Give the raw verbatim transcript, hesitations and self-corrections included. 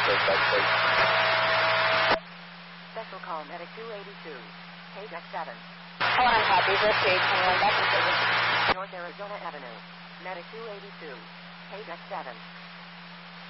Take that, take. Special call, Medic two eighty-two. Page X seven. Hold on, copy. Whiskey eight twenty-one, back in service. North Arizona Avenue. Medic two eighty-two. Page X seven.